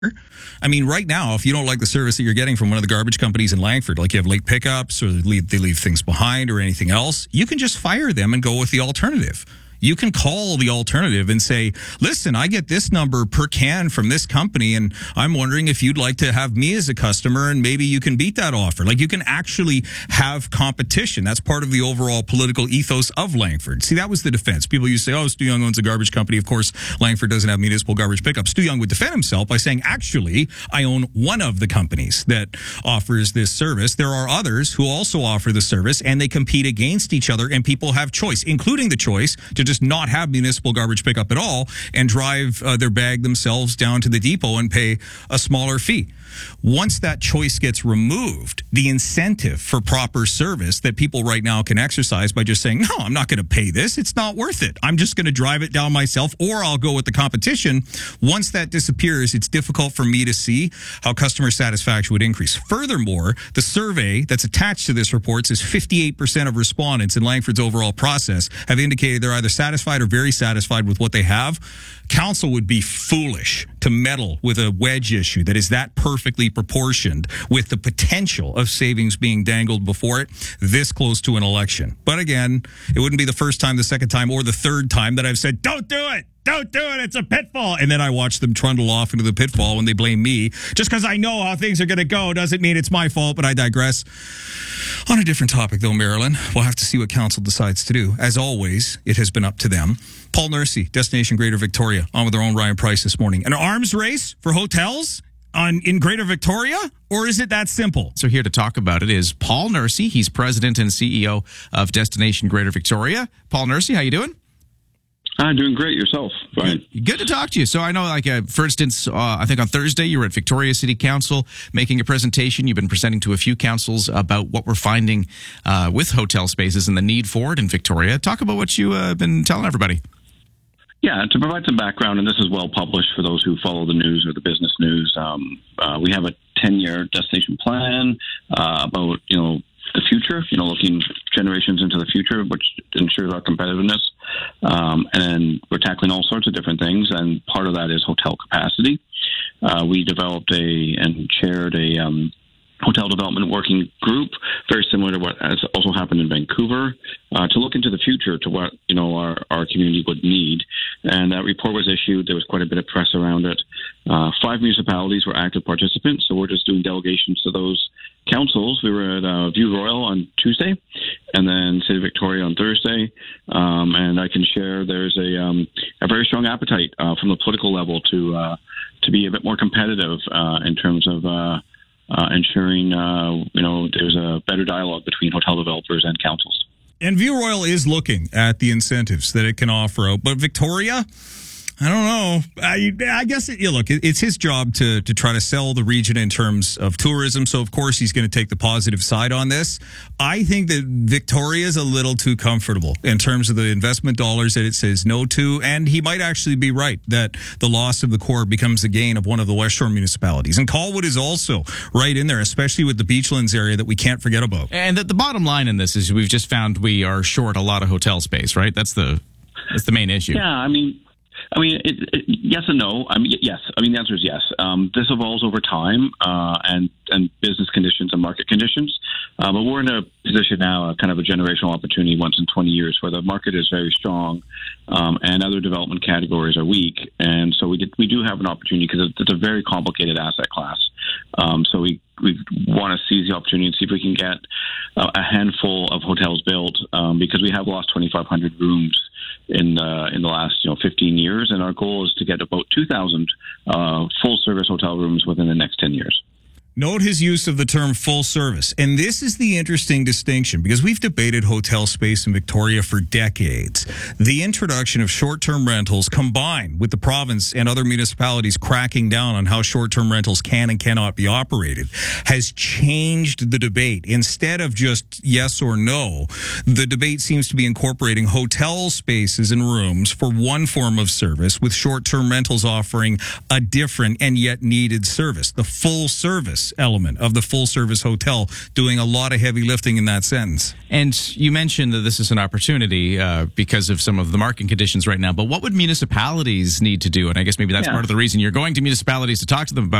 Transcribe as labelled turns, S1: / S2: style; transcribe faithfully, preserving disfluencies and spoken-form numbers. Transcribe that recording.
S1: I mean, right now, if you don't like the service that you're getting from one of the garbage companies in Langford, like you have late pickups or they leave, they leave things behind or anything else, you can just fire them and go with the alternative. You can call the alternative and say, listen, I get this number per can from this company, and I'm wondering if you'd like to have me as a customer, and maybe you can beat that offer. Like, you can actually have competition. That's part of the overall political ethos of Langford. See, that was the defense. People used to say, oh, Stu Young owns a garbage company. Of course, Langford doesn't have municipal garbage pickup. Stu Young would defend himself by saying, actually, I own one of the companies that offers this service. There are others who also offer the service, and they compete against each other, and people have choice, including the choice to just not have municipal garbage pickup at all and drive uh, their bag themselves down to the depot and pay a smaller fee. Once that choice gets removed, the incentive for proper service that people right now can exercise by just saying, no, I'm not going to pay this. It's not worth it. I'm just going to drive it down myself, or I'll go with the competition. Once that disappears, it's difficult for me to see how customer satisfaction would increase. Furthermore, the survey that's attached to this report says fifty-eight percent of respondents in Langford's overall process have indicated they're either satisfied or very satisfied with what they have. Council would be foolish to meddle with a wedge issue that is that perfectly proportioned with the potential of savings being dangled before it this close to an election. But again, it wouldn't be the first time, the second time, or the third time that I've said, don't do it. Don't do it. It's a pitfall. And then I watch them trundle off into the pitfall when they blame me. Just because I know how things are going to go doesn't mean it's my fault, but I digress. On a different topic, though, Marilyn, we'll have to see what council decides to do. As always, it has been up to them. Paul Nursey, Destination Greater Victoria, on with their own Ryan Price this morning. An arms race for hotels on in Greater Victoria, or is it that simple?
S2: So here to talk about it is Paul Nursey. He's president and C E O of Destination Greater Victoria. Paul Nursey, how you doing?
S3: I'm doing great. Yourself? Fine.
S2: Good to talk to you. So I know, like, uh, for instance, uh, I think on Thursday you were at Victoria City Council making a presentation. You've been presenting to a few councils about what we're finding uh, with hotel spaces and the need for it in Victoria. Talk about what you've uh, been telling everybody.
S3: Yeah, to provide some background, and this is well published for those who follow the news or the business news, um, uh, we have a ten-year destination plan uh, about, you know, the future, you know, looking generations into the future, which ensures our competitiveness. Um, and we're tackling all sorts of different things, and part of that is hotel capacity. Uh, we developed a and chaired a um, hotel development working group, very similar to what has also happened in Vancouver, uh, to look into the future, to what, you know, our, our community would need. And that report was issued. There was quite a bit of press around it. Uh, five municipalities were active participants, so we're just doing delegations to those councils. We were at uh, View Royal on Tuesday, and then City of Victoria on Thursday. Um, and I can share there's a um, a very strong appetite uh, from the political level to uh, to be a bit more competitive uh, in terms of uh, uh, ensuring uh, you know there's a better dialogue between hotel developers and councils.
S1: And View Royal is looking at the incentives that it can offer out, but Victoria, I don't know. I, I guess, it, you look, it, it's his job to to try to sell the region in terms of tourism. So, of course, he's going to take the positive side on this. I think that Victoria is a little too comfortable in terms of the investment dollars that it says no to. And he might actually be right that the loss of the core becomes the gain of one of the West Shore municipalities. And Colwood is also right in there, especially with the Beachlands area that we can't forget about.
S2: And the, the bottom line in this is we've just found we are short a lot of hotel space, right? That's the that's the main issue.
S3: Yeah, I mean... I mean, it, it, yes and no. I mean, yes. I mean, the answer is yes. Um, this evolves over time uh, and and business conditions and market conditions. Uh, but we're in a position now, a kind of a generational opportunity once in twenty years where the market is very strong um, and other development categories are weak. And so we did, we do have an opportunity because it's a very complicated asset class. Um, so we, we want to seize the opportunity and see if we can get uh, a handful of hotels built um, because we have lost twenty-five hundred rooms in the in the last you know fifteen years, and our goal is to get about two thousand uh, full service hotel rooms within the next ten years.
S1: Note his use of the term full service. And this is the interesting distinction because we've debated hotel space in Victoria for decades. The introduction of short-term rentals combined with the province and other municipalities cracking down on how short-term rentals can and cannot be operated has changed the debate. Instead of just yes or no, the debate seems to be incorporating hotel spaces and rooms for one form of service with short-term rentals offering a different and yet needed service, the full service service element of the full service hotel doing a lot of heavy lifting in that sentence.
S2: And you mentioned that this is an opportunity uh, because of some of the market conditions right now. But what would municipalities need to do? And I guess maybe that's
S3: Yeah.
S2: part of the reason you're going to municipalities to talk to them about